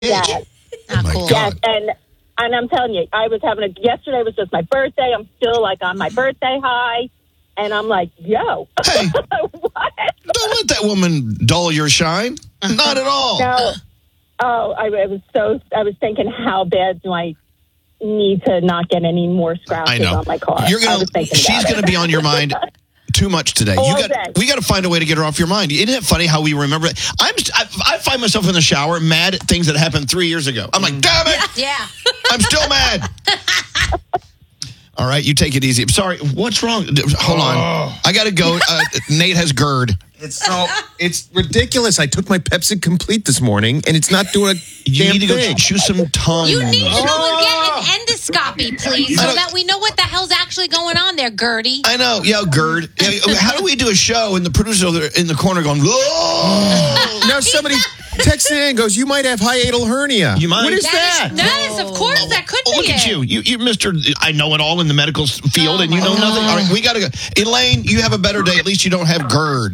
Yes. Oh, my cool. God. Yes, and I'm telling you, yesterday was just my birthday. I'm still like on my birthday high, and I'm like, yo, Hey. what? Don't let that woman dull your shine. Not at all. No. Oh, I was thinking, how bad do I need to not get any more I scratches know. on my car? She's going to be on your mind too much today. We got to find a way to get her off your mind. Isn't it funny how we remember it? I find myself in the shower mad at things that happened 3 years ago. I'm like, damn it! Yeah. I'm still mad. All right, you take it easy. I'm sorry. What's wrong? Hold on. I got to go. Nate has GERD. It's ridiculous. I took my Pepsi Complete this morning, and it's not doing a You damn need to go thing. chew some tongue. You need to go and get an endoscopy, please, so that we know what the hell's actually going on there, Gertie. I know. Yeah, GERD. How do we do a show and the producer in the corner going, whoa? Now somebody texted in and goes, you might have hiatal hernia. You might. What is that? That is, of course, that could be Look at you. You're Mr. I know it all in the medical field, and you know nothing. All right, we got to go. Elaine, you have a better day. At least you don't have GERD.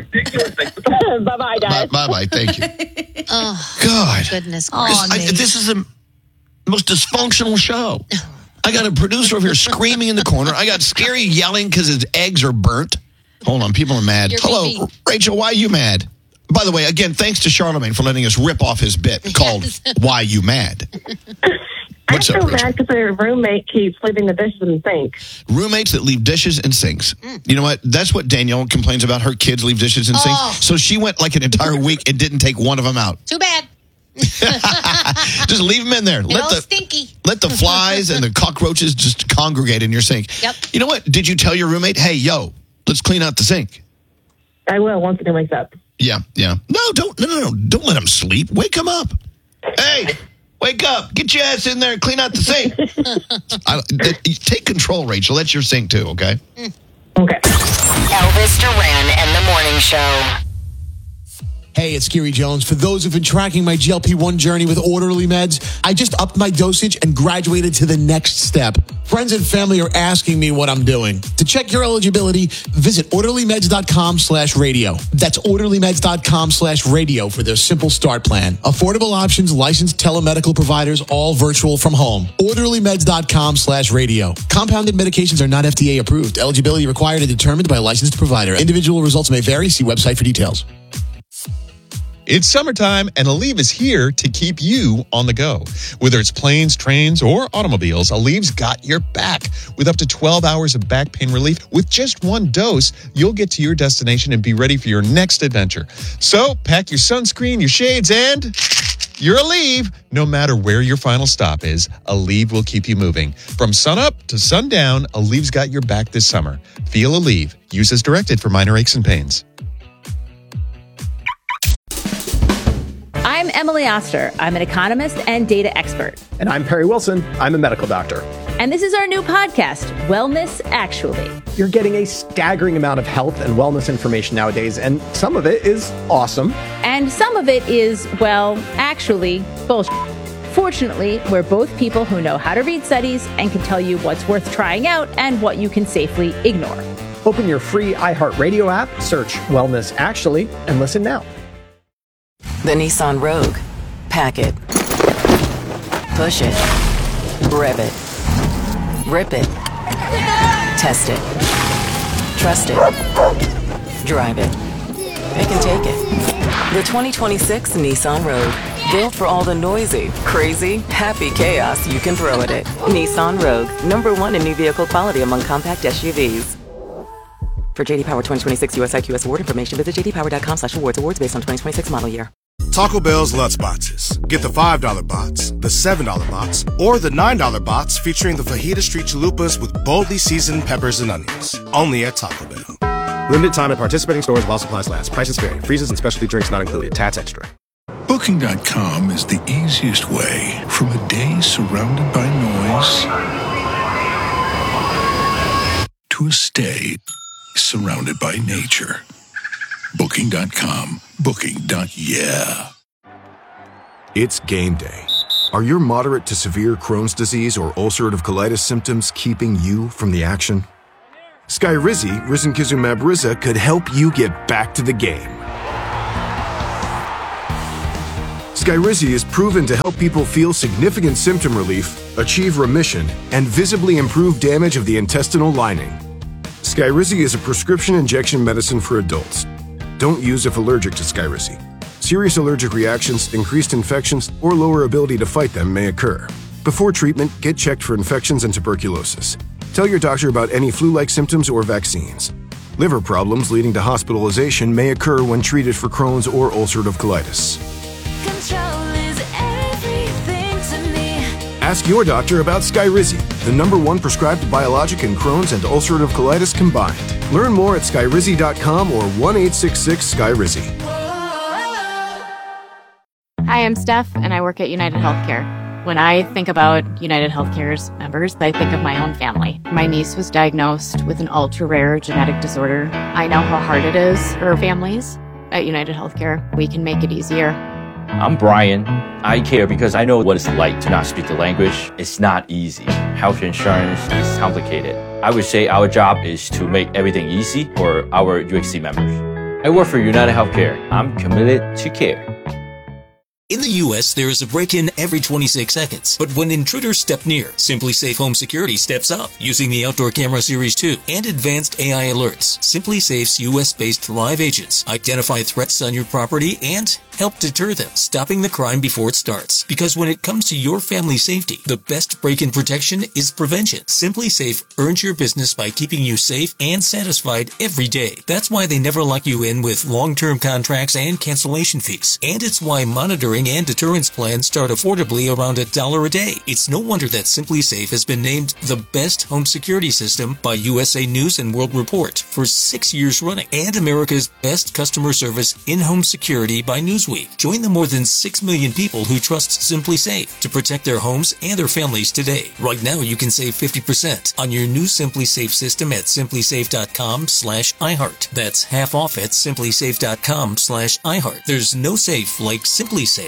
Bye-bye, guys. Bye-bye. Thank you. Oh, God. goodness. This is the most dysfunctional show. I got a producer over here screaming in the corner. I got Scary yelling because his eggs are burnt. Hold on, people are mad. Hello, Rachel, why are you mad? By the way, again, thanks to Charlemagne for letting us rip off his bit called Why You Mad? What's I'm up, so Rachel? mad because our roommate keeps leaving the dishes in the sink. Roommates that leave dishes in sinks. You know what? That's what Danielle complains about. Her kids leave dishes in sinks. So she went like an entire week and didn't take one of them out. Too bad. Just leave them in there. Stinky. Let the flies and the cockroaches just congregate in your sink. Yep. You know what? Did you tell your roommate, hey, yo, let's clean out the sink? I will once he wakes up. Yeah. No. Don't let him sleep. Wake him up. Hey, wake up. Get your ass in there and clean out the sink. Take control, Rachel. That's your sink too, okay? Okay. Elvis Duran and the Morning Show. Hey, it's Gary Jones. For those who've been tracking my GLP-1 journey with Orderly Meds, I just upped my dosage and graduated to the next step. Friends and family are asking me what I'm doing. To check your eligibility, visit orderlymeds.com/radio. That's orderlymeds.com/radio for their simple start plan. Affordable options, licensed telemedical providers, all virtual from home. orderlymeds.com/radio. Compounded medications are not FDA approved. Eligibility required and determined by a licensed provider. Individual results may vary. See website for details. It's summertime, and Aleve is here to keep you on the go. Whether it's planes, trains, or automobiles, Aleve's got your back. With up to 12 hours of back pain relief, with just one dose, you'll get to your destination and be ready for your next adventure. So, pack your sunscreen, your shades, and you're Aleve. No matter where your final stop is, Aleve will keep you moving. From sunup to sundown, Aleve's got your back this summer. Feel Aleve. Use as directed for minor aches and pains. I'm Emily Oster. I'm an economist and data expert. And I'm Perry Wilson. I'm a medical doctor. And this is our new podcast, Wellness Actually. You're getting a staggering amount of health and wellness information nowadays, and some of it is awesome. And some of it is, well, actually, bullshit. Fortunately, we're both people who know how to read studies and can tell you what's worth trying out and what you can safely ignore. Open your free iHeartRadio app, search Wellness Actually, and listen now. The Nissan Rogue. Pack it. Push it. Rev it. Rip it. Test it. Trust it. Drive it. Pick and take it. The 2026 Nissan Rogue. Built for all the noisy, crazy, happy chaos you can throw at it. Nissan Rogue. #1 in new vehicle quality among compact SUVs. For JD Power 2026 US IQS award information, visit jdpower.com/awards. Awards based on 2026 model year. Taco Bell's Lutz Boxes. Get the $5 box, the $7 box, or the $9 box featuring the Fajita Street Chalupas with boldly seasoned peppers and onions. Only at Taco Bell. Limited time at participating stores while supplies last. Prices vary. Freezes and specialty drinks not included. Tats extra. Booking.com is the easiest way from a day surrounded by noise to a stay surrounded by nature. Booking.com. Booking.yeah. It's game day. Are your moderate to severe Crohn's disease or ulcerative colitis symptoms keeping you from the action? Skyrizi, risankizumab Riza, could help you get back to the game. Skyrizi is proven to help people feel significant symptom relief, achieve remission, and visibly improve damage of the intestinal lining. Skyrizi is a prescription injection medicine for adults. Don't use if allergic to Skyrizi. Serious allergic reactions, increased infections, or lower ability to fight them may occur. Before treatment, get checked for infections and tuberculosis. Tell your doctor about any flu-like symptoms or vaccines. Liver problems leading to hospitalization may occur when treated for Crohn's or ulcerative colitis. Ask your doctor about Skyrizi, the #1 prescribed biologic in Crohn's and ulcerative colitis combined. Learn more at skyrizi.com or 1-866-SKYRIZI. Hi, I'm Steph, and I work at United Healthcare. When I think about United Healthcare's members, I think of my own family. My niece was diagnosed with an ultra-rare genetic disorder. I know how hard it is for families. At United Healthcare, we can make it easier. I'm Brian. I care because I know what it's like to not speak the language. It's not easy. Health insurance is complicated. I would say our job is to make everything easy for our UHC members. I work for United Healthcare. I'm committed to care. In the U.S., there is a break-in every 26 seconds. But when intruders step near, Simply Safe Home Security steps up using the Outdoor Camera Series 2 and advanced AI alerts. Simply Safe's U.S.-based live agents identify threats on your property and help deter them, stopping the crime before it starts. Because when it comes to your family's safety, the best break-in protection is prevention. Simply Safe earns your business by keeping you safe and satisfied every day. That's why they never lock you in with long-term contracts and cancellation fees. And it's why monitoring and deterrence plans start affordably around $1 a day. It's no wonder that Simply Safe has been named the best home security system by USA News and World Report for 6 years running, and America's best customer service in-home security by Newsweek. Join the more than 6 million people who trust Simply Safe to protect their homes and their families today. Right now, you can save 50% on your new Simply Safe system at simplysafe.com/iHeart. That's half off at simplysafe.com/iHeart. There's no safe like Simply Safe.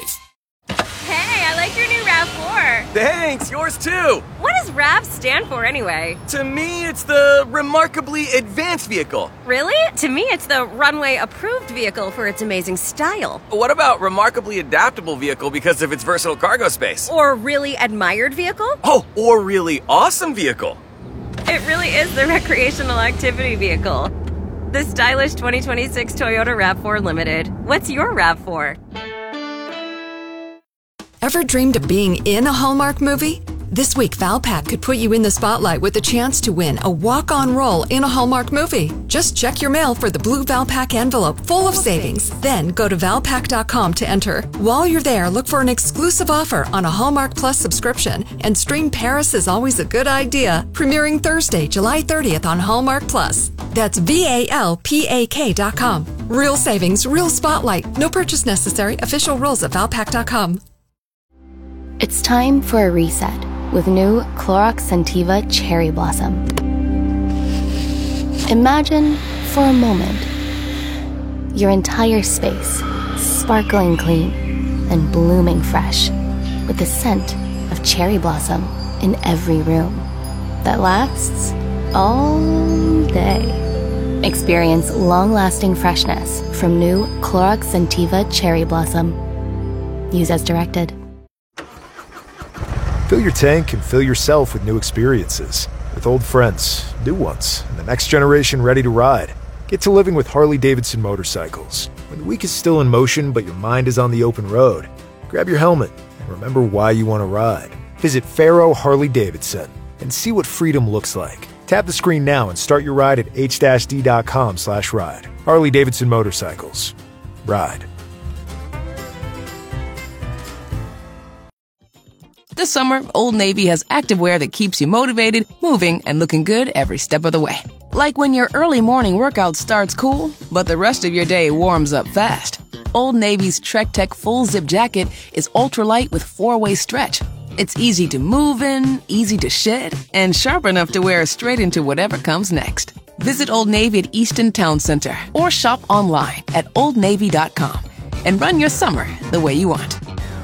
Hey, I like your new RAV4. Thanks, yours too. What does RAV stand for anyway? To me, it's the Remarkably Advanced Vehicle. Really? To me, it's the Runway Approved Vehicle for its amazing style. What about Remarkably Adaptable Vehicle because of its versatile cargo space? Or Really Admired Vehicle? Oh, or Really Awesome Vehicle. It really is the recreational activity vehicle. The stylish 2026 Toyota RAV4 Limited. What's your RAV4? Ever dreamed of being in a Hallmark movie? This week, Valpak could put you in the spotlight with a chance to win a walk-on role in a Hallmark movie. Just check your mail for the blue Valpak envelope full of savings. Then go to Valpak.com to enter. While you're there, look for an exclusive offer on a Hallmark Plus subscription and stream Paris is Always a Good Idea, premiering Thursday, July 30th on Hallmark Plus. That's VALPAK.com. Real savings, real spotlight. No purchase necessary. Official rules at Valpak.com. It's time for a reset with new Clorox Scentiva Cherry Blossom. Imagine for a moment your entire space sparkling clean and blooming fresh with the scent of cherry blossom in every room that lasts all day. Experience long-lasting freshness from new Clorox Scentiva Cherry Blossom. Use as directed. Fill your tank and fill yourself with new experiences. With old friends, new ones, and the next generation ready to ride. Get to living with Harley-Davidson motorcycles. When the week is still in motion, but your mind is on the open road, grab your helmet and remember why you want to ride. Visit Faro Harley-Davidson and see what freedom looks like. Tap the screen now and start your ride at h-d.com/ride. Harley-Davidson Motorcycles. Ride. This summer, Old Navy has activewear that keeps you motivated, moving, and looking good every step of the way. Like when your early morning workout starts cool, but the rest of your day warms up fast. Old Navy's Trek Tech Full Zip Jacket is ultralight with 4-way stretch. It's easy to move in, easy to shed, and sharp enough to wear straight into whatever comes next. Visit Old Navy at Easton Town Center or shop online at oldnavy.com and run your summer the way you want.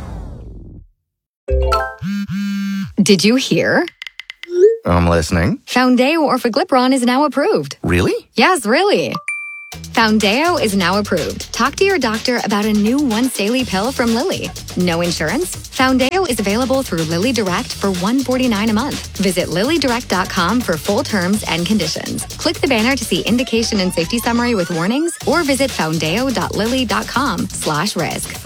Did you hear? I'm listening. Foundayo Orforglipron is now approved. Really? Yes, really. Foundeo is now approved. Talk to your doctor about a new once-daily pill from Lilly. No insurance? Foundeo is available through Lilly Direct for $149 a month. Visit LillyDirect.com for full terms and conditions. Click the banner to see indication and safety summary with warnings, or visit foundeo.lilly.com/risk.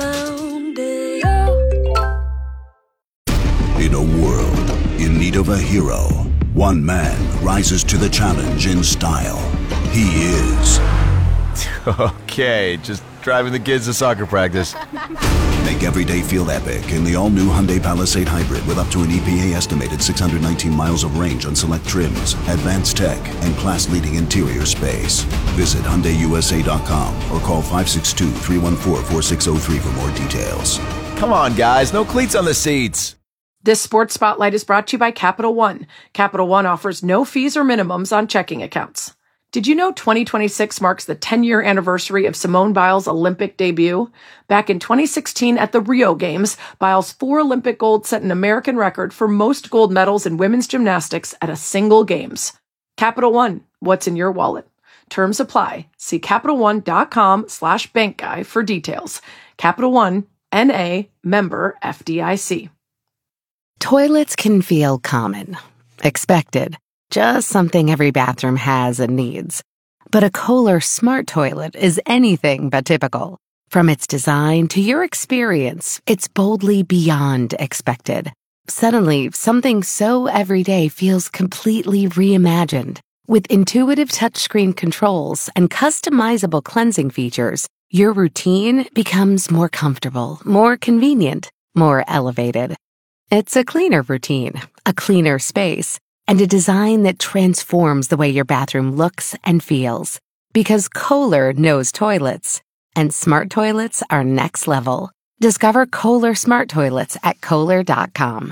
In a world in need of a hero, one man rises to the challenge in style. He is... Okay, just driving the kids to soccer practice. Make every day feel epic in the all-new Hyundai Palisade Hybrid with up to an EPA-estimated 619 miles of range on select trims, advanced tech, and class-leading interior space. Visit HyundaiUSA.com or call 562-314-4603 for more details. Come on, guys, no cleats on the seats. This Sports Spotlight is brought to you by Capital One. Capital One offers no fees or minimums on checking accounts. Did you know 2026 marks the 10-year anniversary of Simone Biles' Olympic debut? Back in 2016 at the Rio Games, Biles' 4 Olympic golds set an American record for most gold medals in women's gymnastics at a single Games. Capital One, what's in your wallet? Terms apply. See CapitalOne.com/bankguy for details. Capital One, N.A., member FDIC. Toilets can feel common, expected. Just something every bathroom has and needs. But a Kohler smart toilet is anything but typical. From its design to your experience, it's boldly beyond expected. Suddenly, something so everyday feels completely reimagined. With intuitive touchscreen controls and customizable cleansing features, your routine becomes more comfortable, more convenient, more elevated. It's a cleaner routine, a cleaner space, and a design that transforms the way your bathroom looks and feels. Because Kohler knows toilets, and smart toilets are next level. Discover Kohler smart toilets at Kohler.com.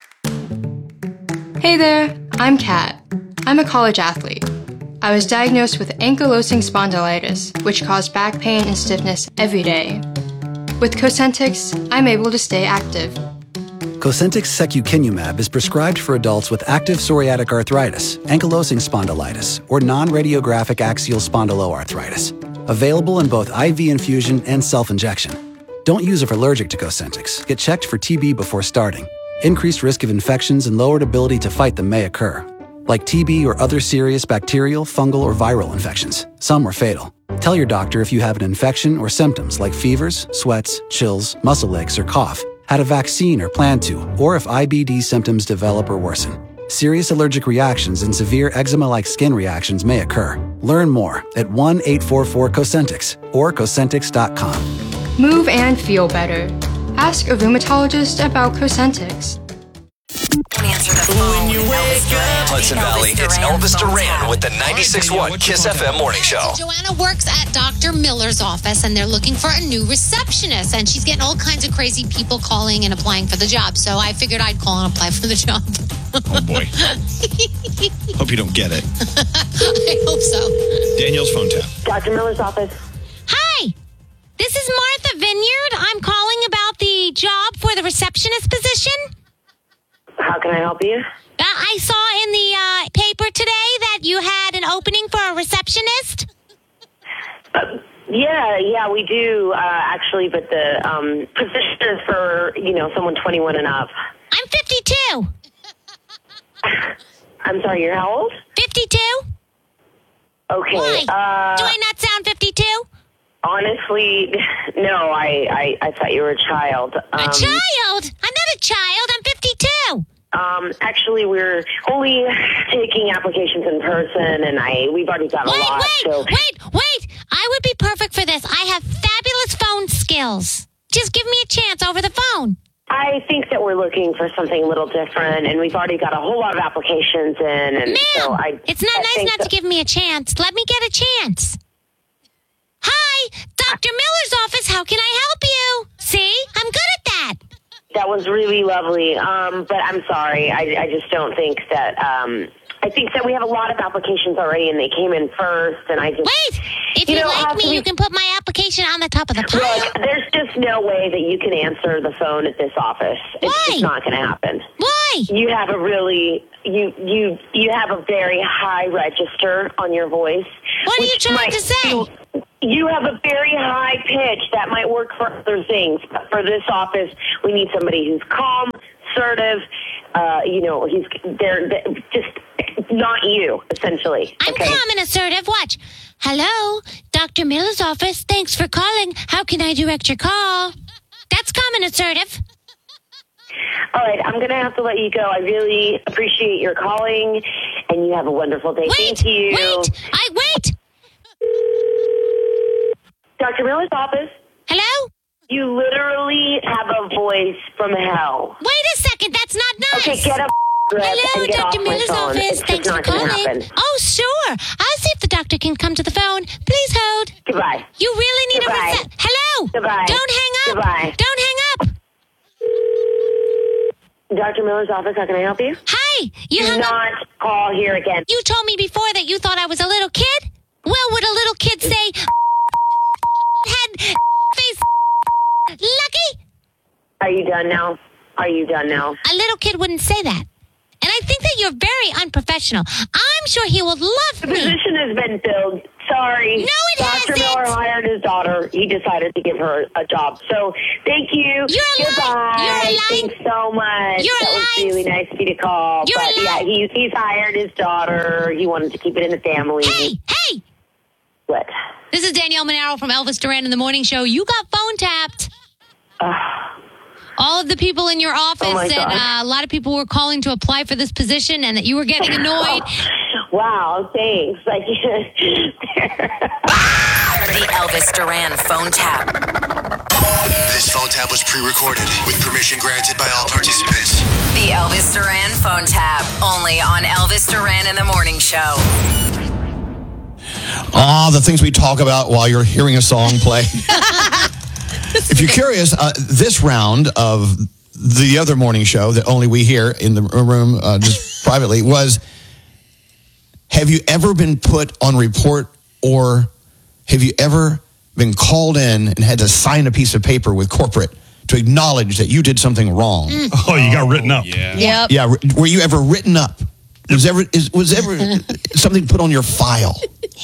Hey there, I'm Kat. I'm a college athlete. I was diagnosed with ankylosing spondylitis, which caused back pain and stiffness every day. With Cosentyx, I'm able to stay active. Cosentyx secukinumab is prescribed for adults with active psoriatic arthritis, ankylosing spondylitis, or non-radiographic axial spondyloarthritis. Available in both IV infusion and self-injection. Don't use if allergic to Cosentyx. Get checked for TB before starting. Increased risk of infections and lowered ability to fight them may occur, like TB or other serious bacterial, fungal, or viral infections. Some are fatal. Tell your doctor if you have an infection or symptoms like fevers, sweats, chills, muscle aches, or cough, had a vaccine or plan to, or if IBD symptoms develop or worsen. Serious allergic reactions and severe eczema-like skin reactions may occur. Learn more at 1-844-COSENTYX or Cosentyx.com. Move and feel better. Ask a rheumatologist about Cosentyx. Hudson Valley, it's Elvis Duran with the 96.1 Kiss FM Morning Show. Joanna works at Dr. Miller's office, and they're looking for a new receptionist, and she's getting all kinds of crazy people calling and applying for the job, so I figured I'd call and apply for the job. Oh, boy. Hope you don't get it. I hope so. Danielle's phone tap. Dr. Miller's office. Hi, this is Martha Vineyard. I'm calling about the job for the receptionist position. How can I help you? I saw in the paper today that you had an opening for a receptionist. Yeah, we do, actually, but the position is for, someone 21 and up. I'm 52. I'm sorry, you're how old? 52. Okay. Why? Do I not sound 52? Honestly, no, I thought you were a child. A child? I'm not a child. I'm 52. Actually, we're only taking applications in person, and we've already got a lot. Wait! I would be perfect for this. I have fabulous phone skills. Just give me a chance over the phone. I think that we're looking for something a little different, and we've already got a whole lot of applications in. And so it's not nice not to give me a chance. Let me get a chance. Hi, Dr. Miller's office. How can I help you? See, I'm good at that. That was really lovely, but I'm sorry. I just don't think that... I think that we have a lot of applications already, and they came in first, and I just... Wait! If you like me, you can put my application on the top of the pile. Look, there's just no way that you can answer the phone at this office. It's just not going to happen. Why? You have a really... You have a very high register on your voice. What are you trying to say? You have a very high pitch that might work for other things, but for this office, we need somebody who's calm, assertive. They're just not you, essentially. I'm calm and assertive. Watch. Hello, Dr. Miller's office. Thanks for calling. How can I direct your call? That's calm and assertive. All right, I'm going to have to let you go. I really appreciate your calling, and you have a wonderful day. Thank you. Wait. Dr. Miller's office. Hello? You literally have a voice from hell. Wait a second. That's not nice. Okay, get up. Hello, Dr. Miller's office. It's Thanks for not gonna calling. happen. Oh, sure. I'll see if the doctor can come to the phone. Please hold. Goodbye. You really need Goodbye. a reset. Hello? Goodbye. Don't hang up. Goodbye. Don't hang up. Dr. Miller's office, how can I help you? Hi. Do not call here again. You told me before that you thought I was a little kid? Well, would a little kid say, head, face, lucky? Are you done now? A little kid wouldn't say that. And I think that you're very unprofessional. I'm sure he will love The me. position has been filled. Sorry. No, it Dr. hasn't. Miller hired his daughter. He decided to give her a job. So, thank you. Goodbye. Thanks so much. That was really nice of you to call. But yeah, he's hired his daughter. He wanted to keep it in the family. Hey! What? This is Danielle Monaro from Elvis Duran in the Morning Show. You got phone tapped. All of the people in your office said a lot of people were calling to apply for this position and that you were getting annoyed. Wow, thanks. The Elvis Duran phone tap. This phone tap was pre-recorded with permission granted by all participants. The Elvis Duran phone tap. Only on Elvis Duran in the Morning Show. The things we talk about while you're hearing a song play. If you're curious, this round of the other morning show that only we hear in the room just privately was, have you ever been put on report or have you ever been called in and had to sign a piece of paper with corporate to acknowledge that you did something wrong? Oh, you got written up. Yeah. Yeah. Were you ever written up? Was ever something put on your file?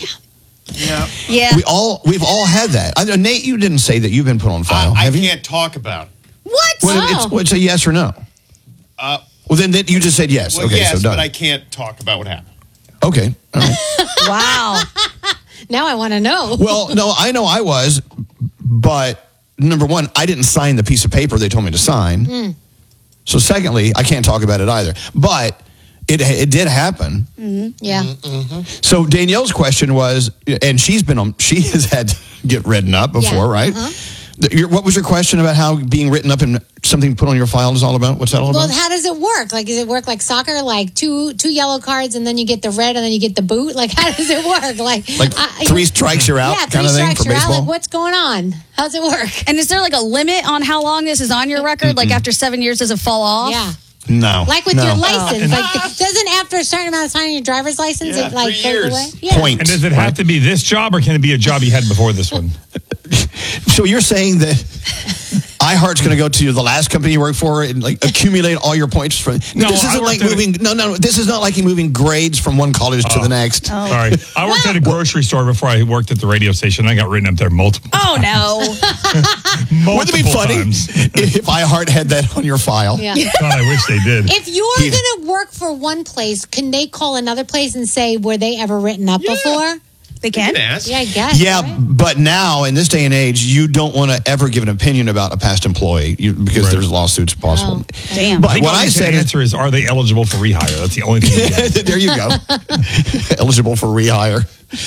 Yeah. We've all had that. I know, Nate, you didn't say that you've been put on file. I have you? can't talk about it. What? It's a yes or no. Well, then you just said yes. Well, okay, yes, so done. but I can't talk about what happened. Okay. All right. Wow. Now I want to know. Well, no, I know I was, but number one, I didn't sign the piece of paper they told me to sign. So secondly, I can't talk about it either. But it did happen. Yeah. So Danielle's question was, and she has had to get written up before, right? What was your question about how being written up and something put on your file is all about? What's that all Well, about? how does it work? Like, does it work like soccer? Like two yellow cards and then you get the red and then you get the boot? Like, how does it work? Like 3 strikes you're out kind of thing for baseball? Like, what's going on? How's it work? And is there like a limit on how long this is on your record? Like after 7 years, does it fall off? Yeah. No. Like with your license. Like, doesn't after a certain amount of time on your driver's license, it like goes away? Yeah. Point. And does it have to be this job or can it be a job you had before this one? So you're saying that iHeart's going to go to the last company you worked for and like accumulate all your points for? No, this isn't like moving. No. This is not like you moving grades from one college to the next. Sorry, I worked at a grocery store before I worked at the radio station. I got written up there multiple. Oh no! Wouldn't it be funny if iHeart had that on your file? Yeah. God, I wish they did. If you're going to work for one place, can they call another place and say, were they ever written up before? They can? Yeah, I guess. Yeah, right? but now in this day and age, you don't want to ever give an opinion about a past employee because there's lawsuits possible. Damn. But what I said the answer is, are they eligible for rehire? That's the only thing. There you go. Eligible for rehire.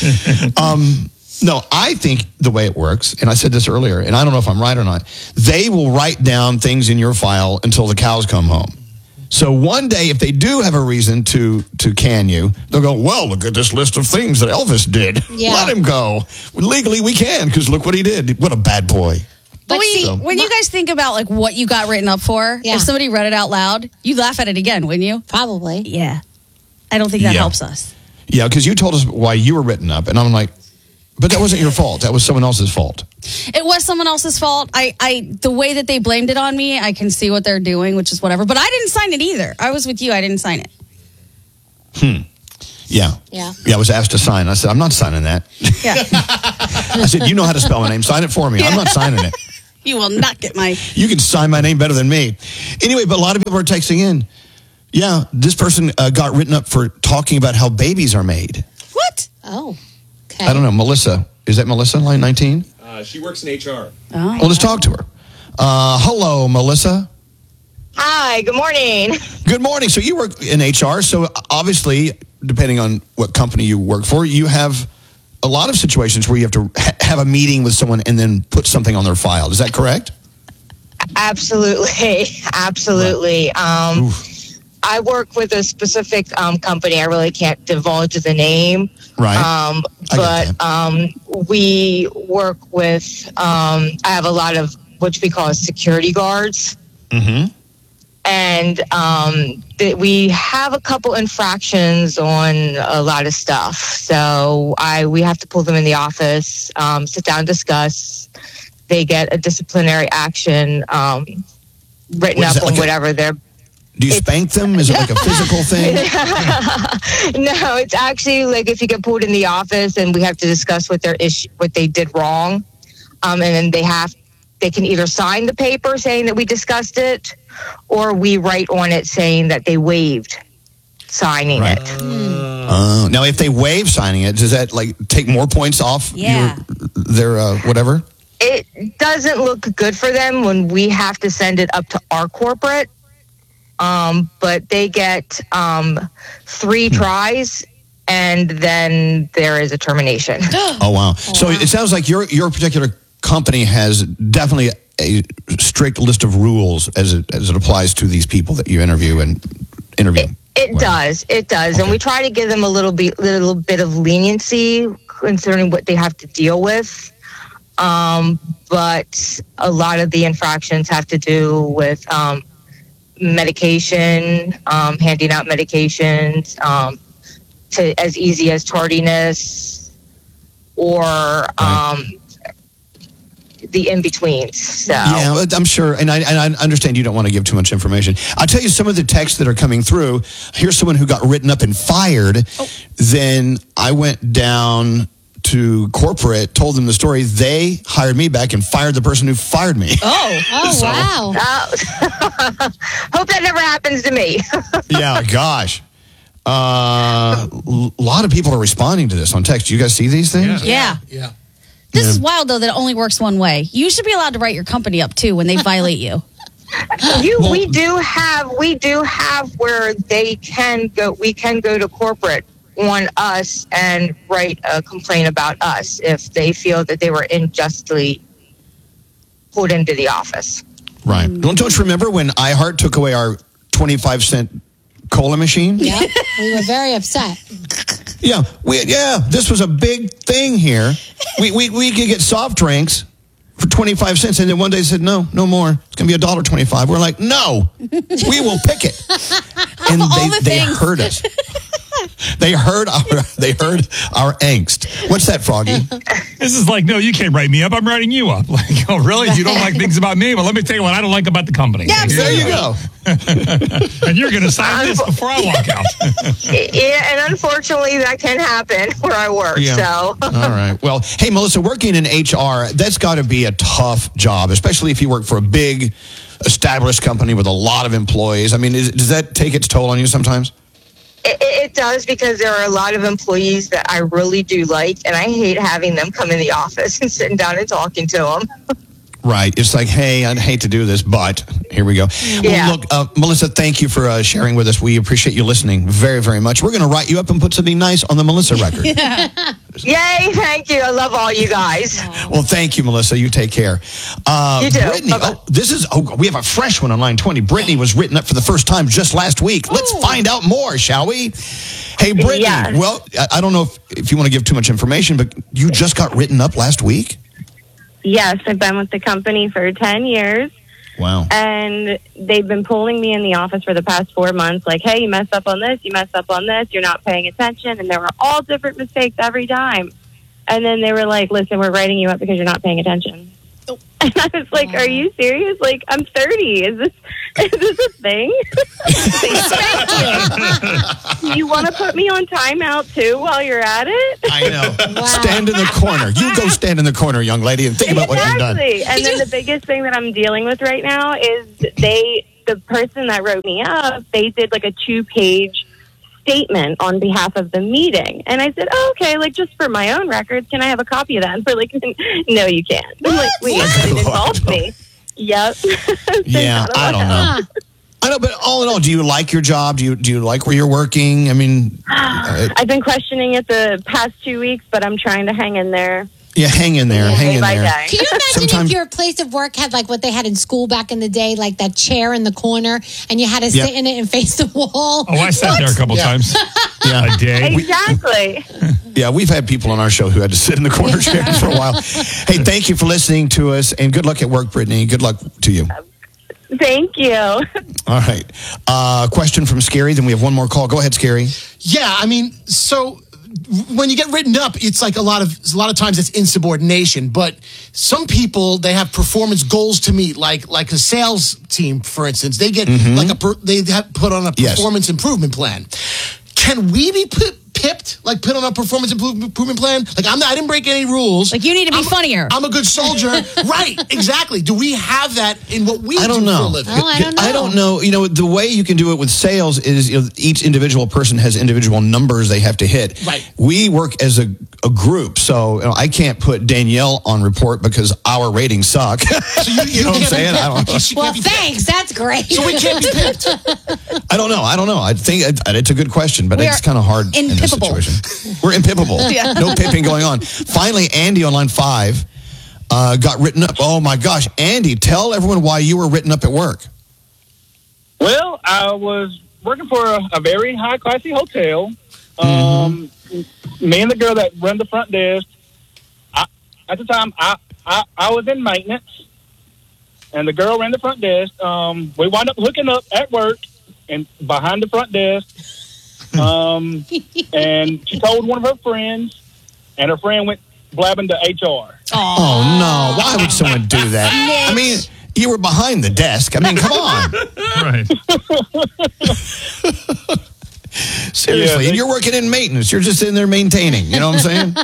No, I think the way it works, and I said this earlier, and I don't know if I'm right or not, they will write down things in your file until the cows come home. So one day, if they do have a reason to can you, they'll go, well, look at this list of things that Elvis did. Yeah. Let him go. Legally, we can, because look what he did. What a bad boy. But when you guys think about like what you got written up for, if somebody read it out loud, you'd laugh at it again, wouldn't you? Probably. Yeah. I don't think that helps us. Yeah, because you told us why you were written up, and I'm like, but that wasn't your fault. That was someone else's fault. It was someone else's fault. The way that they blamed it on me, I can see what they're doing, which is whatever. But I didn't sign it either. I was with you. I didn't sign it. Yeah. I was asked to sign. I said, I'm not signing that. Yeah. I said, you know how to spell my name. Sign it for me. I'm not signing it. You will not get my... You can sign my name better than me. Anyway, but a lot of people are texting in. Yeah, this person got written up for talking about how babies are made. What? Oh, okay. I don't know. Melissa. Is that Melissa, line 19? She works in HR. Oh, well, let's talk to her. Hello, Melissa. Hi, good morning. Good morning. So you work in HR. So obviously, depending on what company you work for, you have a lot of situations where you have to have a meeting with someone and then put something on their file. Is that correct? Absolutely. Absolutely. I work with a specific company. I really can't divulge the name. Right. We work with, I have a lot of what we call security guards. Mm-hmm. And we have a couple infractions on a lot of stuff. So we have to pull them in the office, sit down, discuss. They get a disciplinary action written up on whatever they're... Do you spank them? Is it like a physical thing? No, it's actually like if you get pulled in the office and we have to discuss what they did wrong. And then they can either sign the paper saying that we discussed it, or we write on it saying that they waived signing it. Now, if they waive signing it, does that like take more points off their whatever? It doesn't look good for them when we have to send it up to our corporate. But they get 3 tries, and then there is a termination. Oh, wow. So it sounds like your particular company has definitely a strict list of rules as it applies to these people that you interview. It does. Okay. And we try to give them a little bit of leniency concerning what they have to deal with. But a lot of the infractions have to do with medication, handing out medications, to as easy as tardiness or the in-betweens. So. Yeah, I'm sure, and I understand you don't want to give too much information. I'll tell you some of the texts that are coming through. Here's someone who got written up and fired. Then I went down to corporate, told them the story. They hired me back and fired the person who fired me. Wow. Hope that never happens to me. Yeah, gosh. A lot of people are responding to this on text. Do you guys see these things? Yeah. This is wild, though, that it only works one way. You should be allowed to write your company up, too, when they violate you. We do have where we can go to corporate on us and write a complaint about us if they feel that they were unjustly pulled into the office. Right. Don't you remember when iHeart took away our 25-cent cola machine? Yeah, we were very upset. Yeah, this was a big thing here. We could get soft drinks for 25 cents, and then one day said, no more. It's going to be $1.25. We're like, no, we will pick it. And they heard us. They heard our angst. What's that, Froggy? This is like, no, you can't write me up. I'm writing you up. Like, oh, really? You don't like things about me? Well, let me tell you what I don't like about the company. Yeah, there you go. And you're going to sign this before I walk out. Yeah, and unfortunately, that can happen where I work. Yeah. So. All right. Well, hey, Melissa, working in HR, that's got to be a tough job, especially if you work for a big, established company with a lot of employees. I mean, does that take its toll on you sometimes? It does, because there are a lot of employees that I really do like, and I hate having them come in the office and sitting down and talking to them. Right. It's like, hey, I'd hate to do this, but here we go. Yeah. Well, look, Melissa, thank you for sharing with us. We appreciate you listening very, very much. We're going to write you up and put something nice on the Melissa record. Yay, thank you. I love all you guys. Well, thank you, Melissa. You take care. You too. Brittany, we have a fresh one on line 20. Brittany was written up for the first time just last week. Let's find out more, shall we? Hey, Brittany. Yes. Well, I don't know if you want to give too much information, but you just got written up last week? Yes, I've been with the company for 10 years. Wow. And they've been pulling me in the office for the past 4 months, like, hey, you messed up on this, you're not paying attention. And there were all different mistakes every time. And then they were like, listen, we're writing you up because you're not paying attention. And I was like, are you serious? Like, I'm 30. Is this a thing? You want to put me on timeout, too, while you're at it? I know. Wow. Stand in the corner. You go stand in the corner, young lady, and think about what you've done. And then the biggest thing that I'm dealing with right now is the person that wrote me up, they did like a 2-page statement on behalf of the meeting. And I said, oh, okay, like just for my own records, can I have a copy of that? And they're like, no, you can't. I'm like, wait, but it involves me. Yep. Yeah, I don't know. I know, but all in all, do you like your job? Do you like where you're working? I mean, I've been questioning it the past 2 weeks, but I'm trying to hang in there. Yeah, hang in there. Hang in there. Day. Can you imagine if your place of work had like what they had in school back in the day, like that chair in the corner, and you had to sit in it and face the wall? Oh, I sat there a couple times a day. Exactly. Yeah, we've had people on our show who had to sit in the corner chair for a while. Hey, thank you for listening to us, and good luck at work, Brittany. Good luck to you. Thank you. All right. Question from Scary, then we have one more call. Go ahead, Scary. Yeah, I mean, so when you get written up, it's like a lot of times it's insubordination. But some people, they have performance goals to meet, like a sales team, for instance. They get they have put on a performance improvement plan. Can we be pipped, like put on a performance improvement plan? Like I didn't break any rules. Like you need to be funnier. I'm a good soldier. Right, exactly. Do we have that in what we do for a living? I don't know. You know, the way you can do it with sales is each individual person has individual numbers they have to hit. Right. We work as a group, so I can't put Danielle on report because our ratings suck. So you know what I'm saying? I don't know. Well, thanks. That's great. So we can't be pipped. I don't know. I think it's a good question, but it's kind of hard in this situation. We're impippable. Yeah. No pipping going on. Finally, Andy on line 5 got written up. Oh, my gosh. Andy, tell everyone why you were written up at work. Well, I was working for a very high-classy hotel. Me and the girl that ran the front desk, at the time, I was in maintenance, and the girl ran the front desk. We wound up hooking up at work and behind the front desk. And she told one of her friends, and her friend went blabbing to HR. Oh, no. Why would someone do that? I mean, you were behind the desk. I mean, come on. Right. Seriously, and you're working in maintenance. You're just in there maintaining. You know what I'm saying?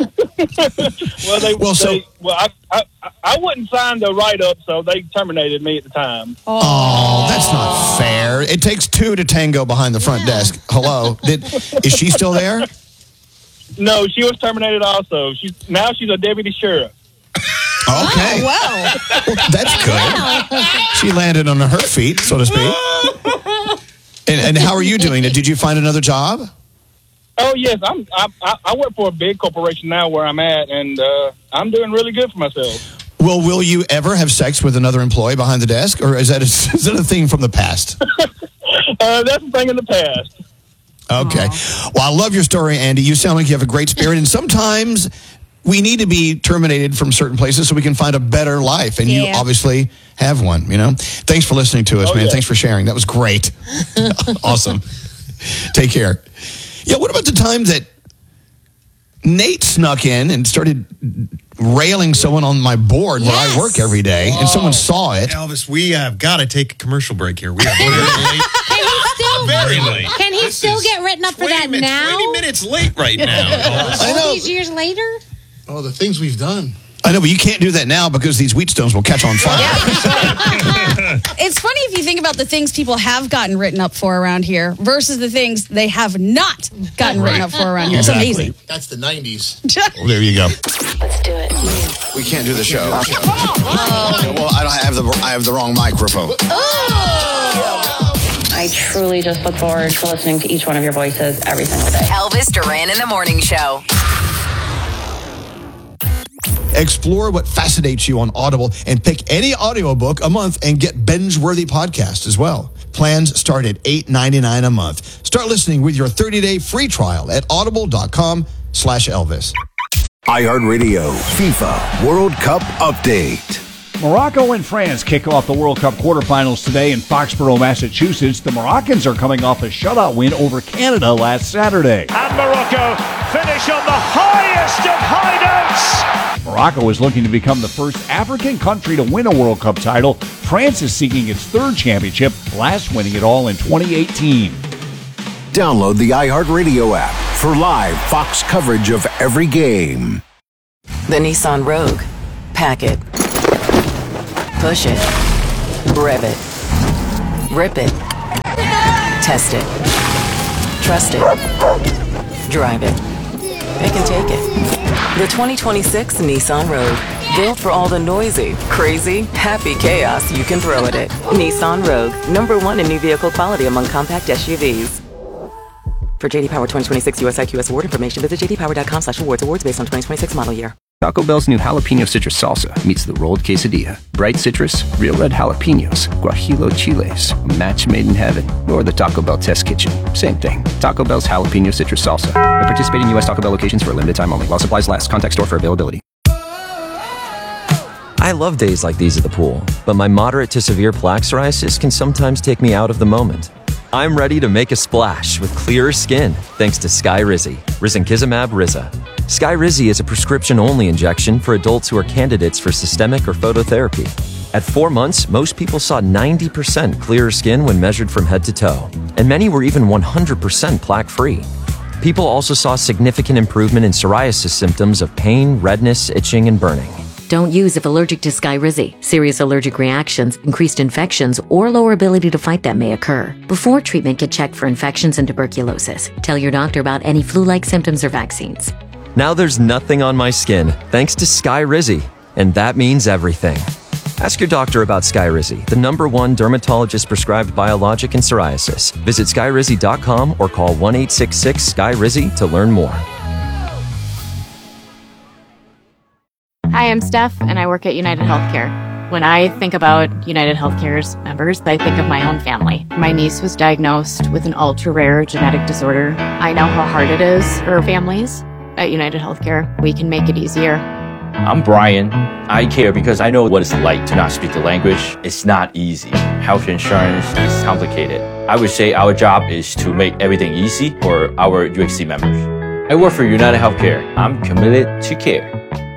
I wouldn't sign the write-up, so they terminated me at the time. Oh, that's not fair. It takes 2 to tango behind the front desk. Hello. Is she still there? No, she was terminated also. Now she's a deputy sheriff. Okay. Oh, wow. Well, that's good. She landed on her feet, so to speak. And how are you doing? Did you find another job? Oh yes, I work for a big corporation now where I'm at, and I'm doing really good for myself. Well, will you ever have sex with another employee behind the desk, or is that a thing from the past? That's a thing in the past. Okay. Well, I love your story, Andy. You sound like you have a great spirit, and sometimes we need to be terminated from certain places so we can find a better life, and you obviously have one, you know? Thanks for listening to us, man. Yeah. Thanks for sharing. That was great. Awesome. Take care. Yeah, what about the time that Nate snuck in and started railing someone on my board where I work every day, and someone saw it? Elvis, we have got to take a commercial break here. We are very late. Can he still get written up for that now? 20 minutes late right now. I know. All these years later? Oh, the things we've done. I know, but you can't do that now because these Wheatstones will catch on fire. It's funny if you think about the things people have gotten written up for around here versus the things they have not gotten written up for around here. Exactly. It's amazing. That's the 90s. Well, there you go. Let's do it. We can't do the show. Well, I have the wrong microphone. I truly just look forward to listening to each one of your voices every single day. Elvis Duran in the Morning Show. Explore what fascinates you on Audible and pick any audiobook a month and get binge-worthy podcasts as well. Plans start at $8.99 a month. Start listening with your 30-day free trial at audible.com/Elvis. iHeartRadio FIFA World Cup Update. Morocco and France kick off the World Cup quarterfinals today in Foxborough, Massachusetts. The Moroccans are coming off a shutout win over Canada last Saturday. And Morocco finish on the highest of high notes. Morocco is looking to become the first African country to win a World Cup title. France is seeking its third championship, last winning it all in 2018. Download the iHeartRadio app for live Fox coverage of every game. The Nissan Rogue. Pack it. Push it. Rev it. Rip it. Test it. Trust it. Drive it. Pick and take it. The 2026 Nissan Rogue. Built for all the noisy, crazy, happy chaos you can throw at it. Nissan Rogue. #1 in new vehicle quality among compact SUVs. For JD Power 2026 US IQS award information, visit jdpower.com/awards. Awards based on 2026 model year. Taco Bell's new jalapeno citrus salsa meets the rolled quesadilla. Bright citrus, real red jalapenos, guajillo chiles, a match made in heaven. Or the Taco Bell test kitchen. Same thing. Taco Bell's jalapeno citrus salsa. At participating U.S. Taco Bell locations for a limited time only. While supplies last. Contact store for availability. I love days like these at the pool, but my moderate to severe plaque psoriasis can sometimes take me out of the moment. I'm ready to make a splash with clearer skin thanks to Skyrizi, risankizumab Riza. Skyrizi is a prescription-only injection for adults who are candidates for systemic or phototherapy. At 4 months, most people saw 90% clearer skin when measured from head to toe, and many were even 100% plaque-free. People also saw significant improvement in psoriasis symptoms of pain, redness, itching, and burning. Don't use if allergic to Skyrizi. Serious allergic reactions, increased infections, or lower ability to fight them may occur. Before treatment, get checked for infections and tuberculosis. Tell your doctor about any flu-like symptoms or vaccines. Now there's nothing on my skin thanks to Skyrizi, and that means everything. Ask your doctor about Skyrizi, the #1 dermatologist-prescribed biologic in psoriasis. Visit Skyrizi.com or call 1-866-SKY-RIZI to learn more. Hi, I'm Steph, and I work at United Healthcare. When I think about United Healthcare's members, I think of my own family. My niece was diagnosed with an ultra-rare genetic disorder. I know how hard it is for families. At United Healthcare, we can make it easier. I'm Brian. I care because I know what it's like to not speak the language. It's not easy. Health insurance is complicated. I would say our job is to make everything easy for our UHC members. I work for United Healthcare. I'm committed to care.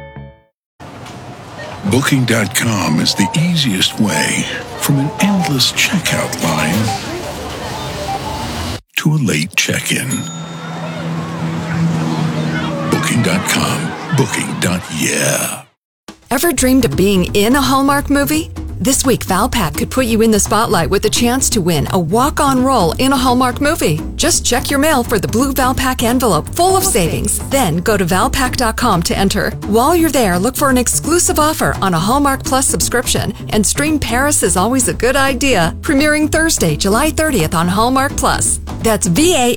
Booking.com is the easiest way from an endless checkout line to a late check-in. Booking.com. Booking.yeah. Ever dreamed of being in a Hallmark movie? This week, Valpak could put you in the spotlight with a chance to win a walk-on role in a Hallmark movie. Just check your mail for the blue Valpak envelope full of savings. Then go to Valpak.com to enter. While you're there, look for an exclusive offer on a Hallmark Plus subscription and stream Paris is Always a Good Idea, premiering Thursday, July 30th on Hallmark Plus. That's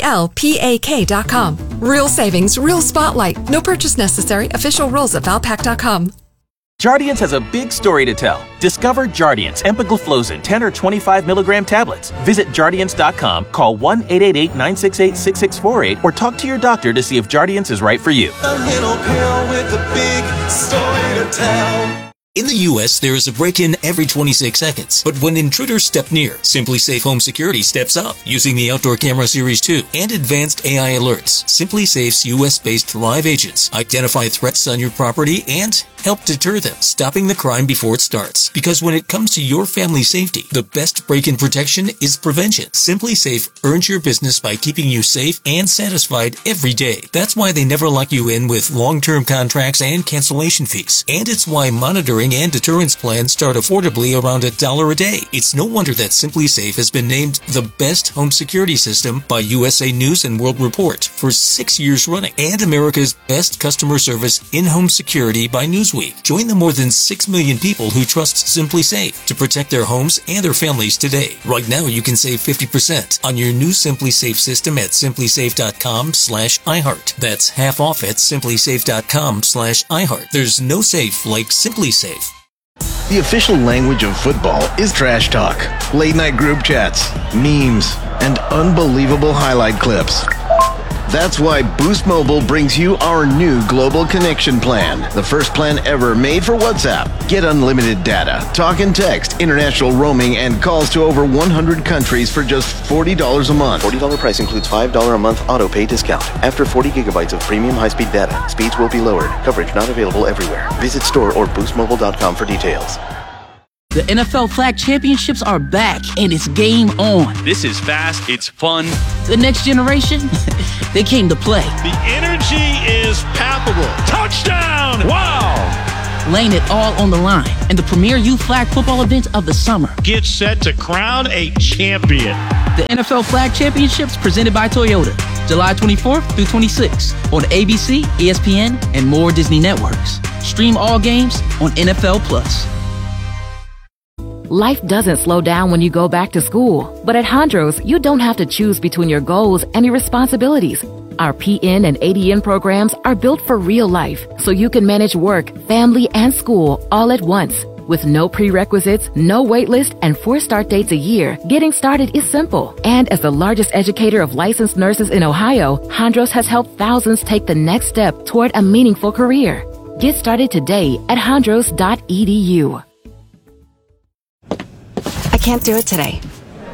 VALPAK.com. Real savings, real spotlight. No purchase necessary. Official rules at Valpak.com. Jardiance has a big story to tell. Discover Jardiance empagliflozin 10 or 25 milligram tablets. Visit Jardiance.com, call 1-888-968-6648, or talk to your doctor to see if Jardiance is right for you. A little pill with a big story to tell. In the U.S., there is a break-in every 26 seconds. But when intruders step near, Simply Safe Home Security steps up using the Outdoor Camera Series 2 and advanced AI alerts. Simply Safe's U.S.-based live agents identify threats on your property and help deter them, stopping the crime before it starts. Because when it comes to your family's safety, the best break-in protection is prevention. Simply Safe earns your business by keeping you safe and satisfied every day. That's why they never lock you in with long-term contracts and cancellation fees. And it's why monitoring and deterrence plans start affordably around $1 a day. It's no wonder that Simply Safe has been named the best home security system by USA News and World Report for 6 years running, and America's best customer service in-home security by Newsweek. Join the more than 6 million people who trust Simply Safe to protect their homes and their families today. Right now, you can save 50% on your new Simply Safe system at simplysafe.com/iHeart. That's half off at simplysafe.com/iHeart. There's no safe like Simply Safe. The official language of football is trash talk, late night group chats, memes, and unbelievable highlight clips. That's why Boost Mobile brings you our new global connection plan. The first plan ever made for WhatsApp. Get unlimited data, talk and text, international roaming, and calls to over 100 countries for just $40 a month. $40 price includes $5 a month auto pay discount. After 40 gigabytes of premium high-speed data, speeds will be lowered. Coverage not available everywhere. Visit store or boostmobile.com for details. The NFL Flag Championships are back, and it's game on. This is fast, it's fun. The next generation, they came to play. The energy is palpable. Touchdown! Wow! Laying it all on the line, and the premier youth flag football event of the summer. Get set to crown a champion. The NFL Flag Championships presented by Toyota, July 24th through 26th on ABC, ESPN, and more Disney networks. Stream all games on NFL Plus. Life doesn't slow down when you go back to school, but at Hondros, you don't have to choose between your goals and your responsibilities. Our PN and ADN programs are built for real life, so you can manage work, family, and school all at once. With no prerequisites, no wait list, and 4 start dates a year, getting started is simple. And as the largest educator of licensed nurses in Ohio, Hondros has helped thousands take the next step toward a meaningful career. Get started today at hondros.edu. I can't do it today.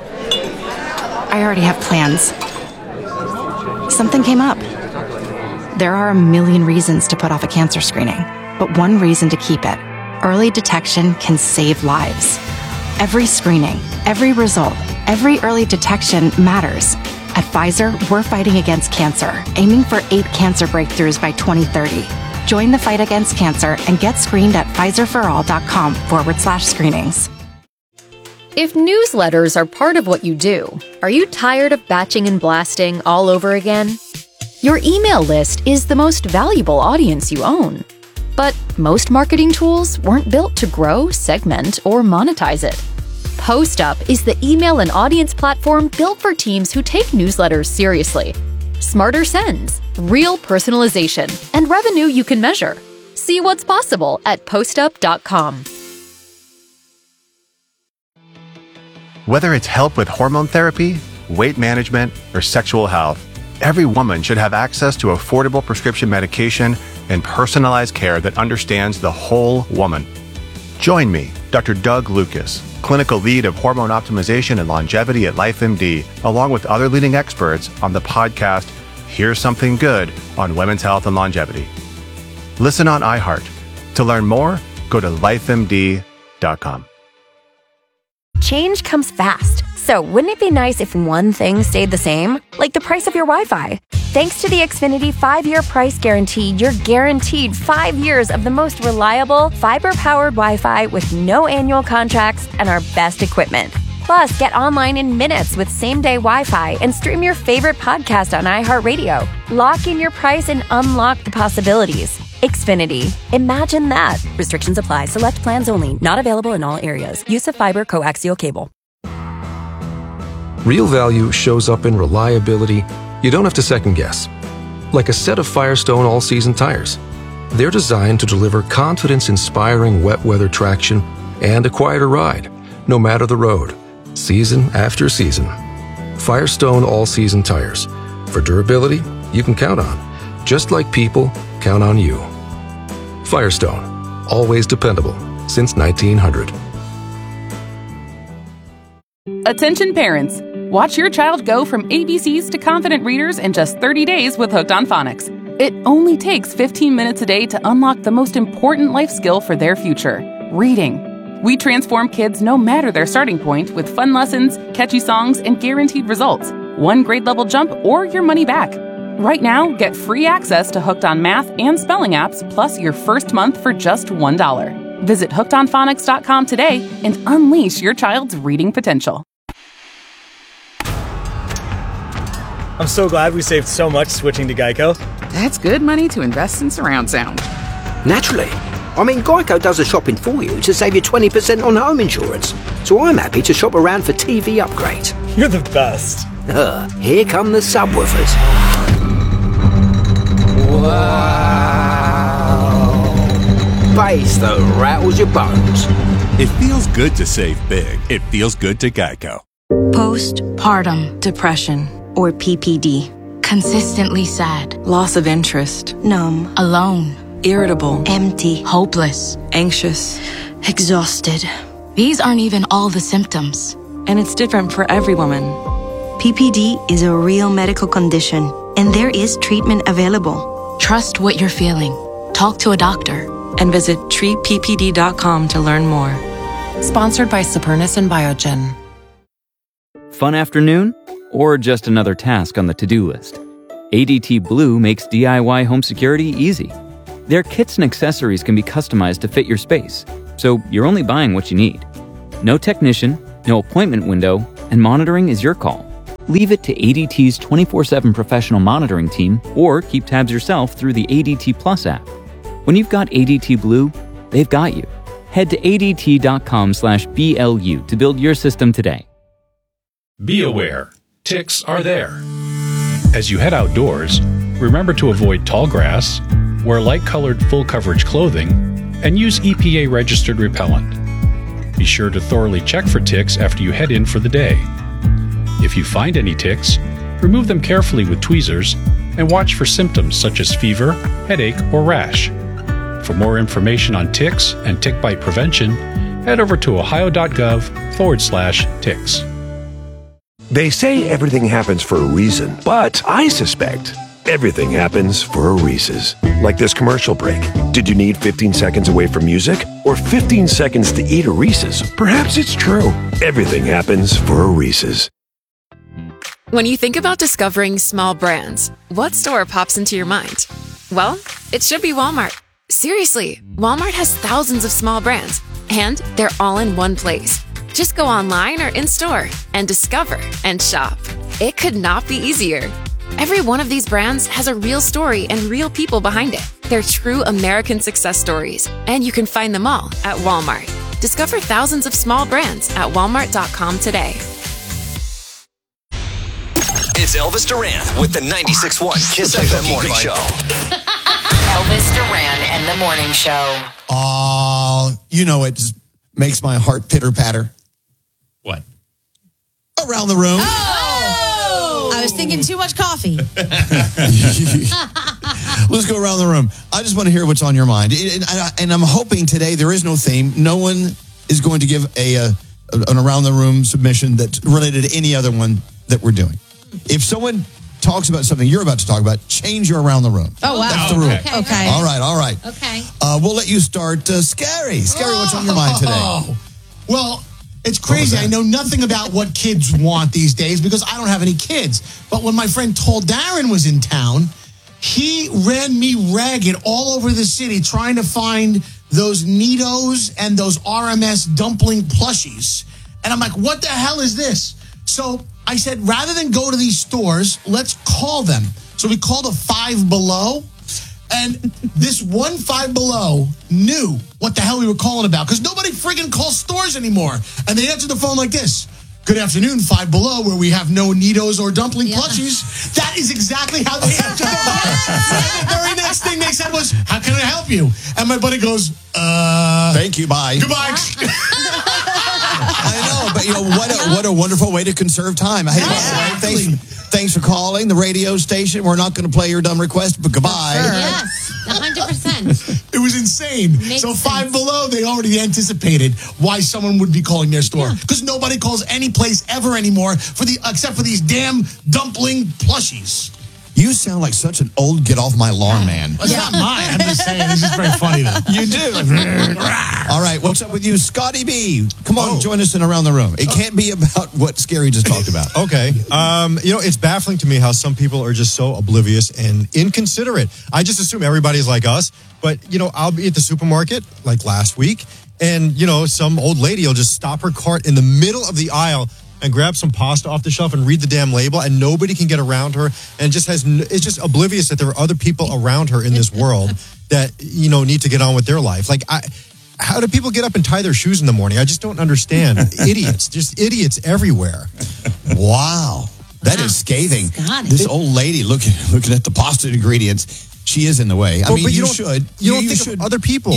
I already have plans. Something came up. There are a million reasons to put off a cancer screening, but one reason to keep it. Early detection can save lives. Every screening, every result, every early detection matters. At Pfizer, we're fighting against cancer, aiming for 8 cancer breakthroughs by 2030. Join the fight against cancer and get screened at Pfizerforall.com/screenings. If newsletters are part of what you do, are you tired of batching and blasting all over again? Your email list is the most valuable audience you own. But most marketing tools weren't built to grow, segment, or monetize it. PostUp is the email and audience platform built for teams who take newsletters seriously. Smarter sends, real personalization, and revenue you can measure. See what's possible at postup.com. Whether it's help with hormone therapy, weight management, or sexual health, every woman should have access to affordable prescription medication and personalized care that understands the whole woman. Join me, Dr. Doug Lucas, clinical lead of hormone optimization and longevity at LifeMD, along with other leading experts on the podcast, Here's Something Good on Women's Health and Longevity. Listen on iHeart. To learn more, go to lifemd.com. Change comes fast, so wouldn't it be nice if one thing stayed the same? Like the price of your Wi-Fi. Thanks to the Xfinity 5-year price guarantee, you're guaranteed 5 years of the most reliable, fiber-powered Wi-Fi with no annual contracts and our best equipment. Plus, get online in minutes with same-day Wi-Fi and stream your favorite podcast on iHeartRadio. Lock in your price and unlock the possibilities. Xfinity. Imagine that. Restrictions apply. Select plans only. Not available in all areas. Use of fiber coaxial cable. Real value shows up in reliability you don't have to second guess. Like a set of Firestone all-season tires. They're designed to deliver confidence-inspiring wet weather traction and a quieter ride, no matter the road, season after season. Firestone all-season tires. For durability you can count on, just like people count on you. Firestone, always dependable since 1900. Attention parents. Watch your child go from ABCs to confident readers in just 30 days with Hooked on Phonics. It only takes 15 minutes a day to unlock the most important life skill for their future, reading. We transform kids no matter their starting point with fun lessons, catchy songs, and guaranteed results. One grade level jump or your money back. Right now, get free access to Hooked on Math and Spelling apps, plus your first month for just $1. Visit hookedonphonics.com today and unleash your child's reading potential. I'm so glad we saved so much switching to Geico. That's good money to invest in surround sound. Naturally. I mean, Geico does the shopping for you to save you 20% on home insurance. So I'm happy to shop around for TV upgrades. You're the best. Here come the subwoofers. Wow. Bass that rattles your bones. It feels good to save big. It feels good to Geico. Postpartum depression, or PPD. Consistently sad. Loss of interest. Numb. Alone. Irritable. Empty. Hopeless. Anxious. Exhausted. These aren't even all the symptoms. And it's different for every woman. PPD is a real medical condition, and there is treatment available. Trust what you're feeling. Talk to a doctor. And visit treatppd.com to learn more. Sponsored by Supernus and Biogen. Fun afternoon? Or just another task on the to-do list? ADT Blue makes DIY home security easy. Their kits and accessories can be customized to fit your space, so you're only buying what you need. No technician, no appointment window, and monitoring is your call. Leave it to ADT's 24/7 professional monitoring team, or keep tabs yourself through the ADT Plus app. When you've got ADT Blue, they've got you. Head to ADT.com/BLU to build your system today. Be aware, ticks are there. As you head outdoors, remember to avoid tall grass, wear light-colored full-coverage clothing, and use EPA-registered repellent. Be sure to thoroughly check for ticks after you head in for the day. If you find any ticks, remove them carefully with tweezers and watch for symptoms such as fever, headache, or rash. For more information on ticks and tick bite prevention, head over to ohio.gov/ticks. They say everything happens for a reason, but I suspect everything happens for a Reese's. Like this commercial break. Did you need 15 seconds away from music or 15 seconds to eat a Reese's? Perhaps it's true. Everything happens for a Reese's. When you think about discovering small brands, what store pops into your mind? Well, it should be Walmart. Seriously, Walmart has thousands of small brands, and they're all in one place. Just go online or in-store and discover and shop. It could not be easier. Every one of these brands has a real story and real people behind it. They're true American success stories, and you can find them all at Walmart. Discover thousands of small brands at walmart.com today. It's Elvis Duran with the 96.1 Kiss FM Morning Show. Elvis Duran and the Morning Show. You know, it just makes my heart pitter-patter. What? Around the room. Oh! I was thinking too much coffee. Let's go around the room. I just want to hear what's on your mind. And I'm hoping today there is no theme. No one is going to give an around the room submission that's related to any other one that we're doing. If someone talks about something you're about to talk about, change your around the room. Oh, wow. That's the rule. Okay. All right. Okay. We'll let you start. Scary, what's on your mind today? Well, it's crazy. I know nothing about what kids want these days because I don't have any kids. But when my friend Tall Darren was in town, he ran me ragged all over the city trying to find those Neatos and those RMS dumpling plushies. And I'm like, what the hell is this? So I said, rather than go to these stores, let's call them. So we called a Five Below. And this one Five Below knew what the hell we were calling about because nobody friggin' calls stores anymore. And they answered the phone like this. Good afternoon, Five Below, where we have no Neatos or dumpling plushies. That is exactly how they answered the phone. The very next thing they said was, how can I help you? And my buddy goes, Thank you, bye. Goodbye. I know, but what a wonderful way to conserve time. Hey, thanks for calling the radio station. We're not going to play your dumb request, but goodbye. Sure. Yes, 100%. It was insane. So Five Below, they already anticipated why someone would be calling their store because nobody calls any place ever anymore except for these damn dumpling plushies. You sound like such an old get off my lawn man. It's not mine. I'm just saying. It's just very funny, though. You do. All right. What's up with you, Scotty B? Come on, join us in Around the Room. It can't be about what Scary just talked about. Okay. It's baffling to me how some people are just so oblivious and inconsiderate. I just assume everybody's like us. But, I'll be at the supermarket like last week. And, some old lady will just stop her cart in the middle of the aisle and grab some pasta off the shelf and read the damn label, and nobody can get around her, and it's just oblivious that there are other people around her in this world that need to get on with their life. Like, how do people get up and tie their shoes in the morning? I just don't understand. Idiots, just idiots everywhere. Wow, that is scathing. This old lady looking at the pasta ingredients. She is in the way. I mean, you should. You don't think of other people.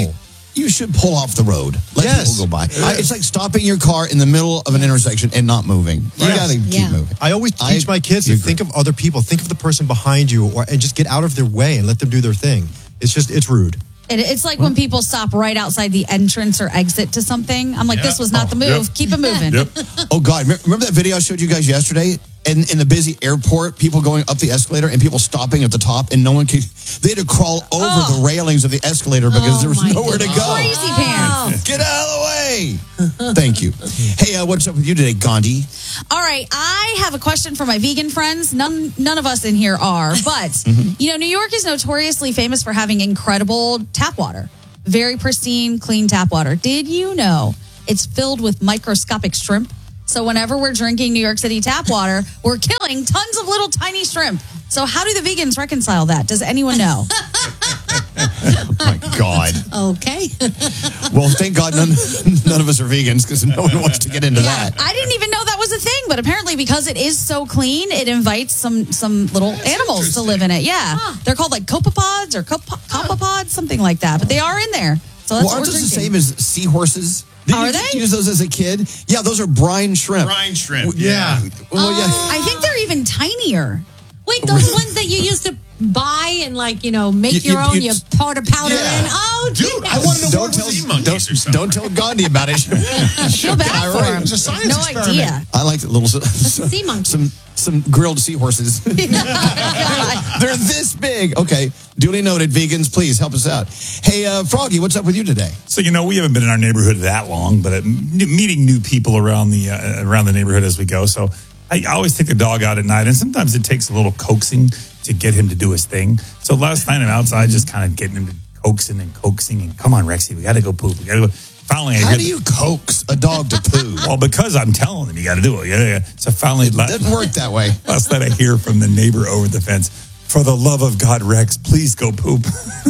You should pull off the road. Let Yes. people go by. It's like stopping your car in the middle of an intersection and not moving. You got to keep moving. I always teach my kids to think of other people, think of the person behind you, and just get out of their way and let them do their thing. It's rude. It's like when people stop right outside the entrance or exit to something. I'm like, this was not the move. Keep it moving. Oh, God. Remember that video I showed you guys yesterday? In the busy airport, people going up the escalator and people stopping at the top, and no one could. They had to crawl over the railings of the escalator because there was nowhere to go. Crazy pants. Get out of the way. Thank you. Hey, what's up with you today, Gandhi? All right, I have a question for my vegan friends. None of us in here are, but New York is notoriously famous for having incredible tap water. Very pristine, clean tap water. Did you know it's filled with microscopic shrimp? So whenever we're drinking New York City tap water, we're killing tons of little tiny shrimp. So how do the vegans reconcile that? Does anyone know? Oh, my God. Okay. Well, thank God none of us are vegans because no one wants to get into that. I didn't even know that was a thing, but apparently because it is so clean, it invites some little animals to live in it. Yeah. They're called like copepods or copepods, something like that. But they are in there. So that's Aren't those the same as seahorses? Did you use those as a kid? Yeah, those are brine shrimp. Brine shrimp. Yeah. Well, yeah. I think they're even tinier. Wait, those ones that you used to buy and make your own, you powder in. Oh, dude, I want to know more sea monkeys or something. Don't tell Gandhi about it. I feel bad for him. It's a science no experiment. idea. I like the little sea monkeys. Some grilled seahorses. They're this big. Okay, duly noted. Vegans, please help us out. Hey, Froggy, what's up with you today? So we haven't been in our neighborhood that long, but meeting new people around the neighborhood as we go. So I always take the dog out at night, and sometimes it takes a little coaxing to get him to do his thing. So last night I'm outside, just kind of getting him to coaxing, and come on, Rexy, we got to go poop. We got to go. Finally, how do you coax a dog to poo? Well, because I'm telling him you got to do it. Yeah. So finally, it doesn't work that way. Last night I hear from the neighbor over the fence, for the love of God, Rex, please go poop.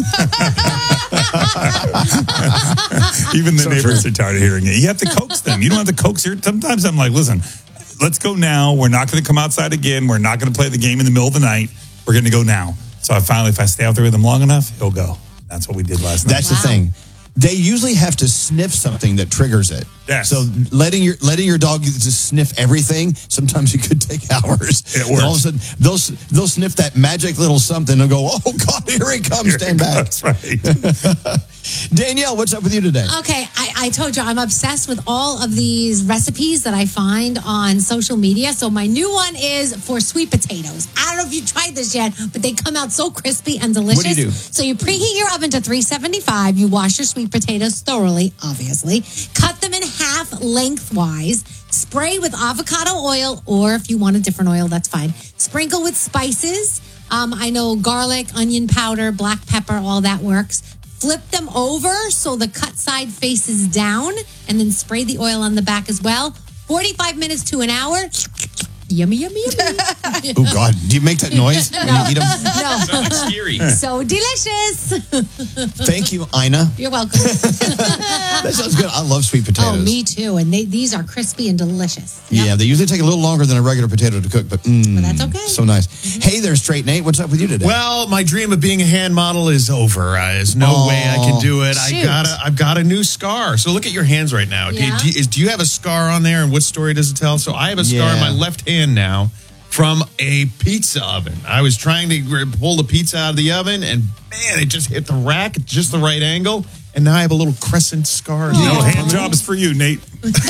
Even the neighbors are tired of hearing it. You have to coax them. You don't have to coax here. Sometimes I'm like, listen, let's go now. We're not going to come outside again. We're not going to play the game in the middle of the night. We're going to go now. So if I stay out there with him long enough, he'll go. That's what we did last night. That's the thing. They usually have to sniff something that triggers it. Yes. So letting your dog just sniff everything, sometimes it could take hours. It works. And all of a sudden, they'll sniff that magic little something and go, oh, God, here it comes. Stand back. That's right. Danielle, what's up with you today? Okay, I told you I'm obsessed with all of these recipes that I find on social media. So my new one is for sweet potatoes. I don't know if you tried this yet, but they come out so crispy and delicious. What do you do? So you preheat your oven to 375. You wash your sweet potatoes thoroughly, obviously. Cut them in half lengthwise. Spray with avocado oil, or if you want a different oil, that's fine. Sprinkle with spices. I know garlic, onion powder, black pepper, all that works. Flip them over so the cut side faces down, and then spray the oil on the back as well. 45 minutes to an hour. Yummy, yummy, yummy. Oh, God. Do you make that noise when you eat them? No. That's scary. So delicious. Thank you, Ina. You're welcome. That sounds good. I love sweet potatoes. Oh, me too. And these are crispy and delicious. Yep. Yeah, they usually take a little longer than a regular potato to cook, but that's okay. So nice. Hey there, Straight Nate. What's up with you today? Well, my dream of being a hand model is over. There's no way I can do it. I've got a new scar. So look at your hands right now. Yeah. Do you have a scar on there, and what story does it tell? So I have a scar in my left hand now from a pizza oven. I was trying to pull the pizza out of the oven, and man, it just hit the rack at just the right angle. And now I have a little crescent scar. No hand jobs for you, Nate.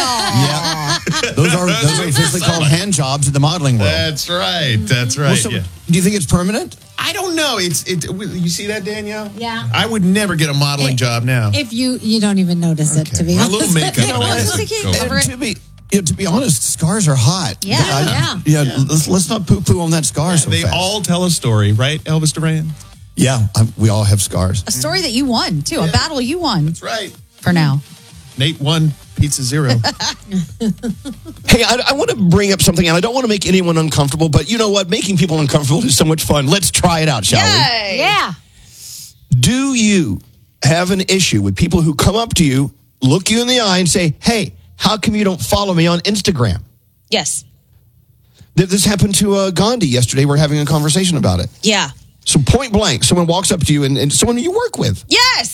Yeah, those are officially called hand jobs in the modeling world. That's right. Well, so do you think it's permanent? I don't know. You see that, Danielle? Yeah. I would never get a modeling job now. If you don't even notice it, to be My honest. little makeup. To be honest, scars are hot. Yeah. Let's not poo-poo on that scar so They fast. all tell a story, right, Elvis Duran? Yeah, we all have scars. A story that you won, too. A battle you won. That's right. For now. Nate won Pizza Zero. Hey, I want to bring up something, and I don't want to make anyone uncomfortable, but you know what? Making people uncomfortable is so much fun. Let's try it out, shall we? Yeah. Do you have an issue with people who come up to you, look you in the eye, and say, hey, how come you don't follow me on Instagram? Yes. This happened to Gandhi yesterday. We're having a conversation about it. Yeah. So point blank, someone walks up to you, and someone you work with. Yes.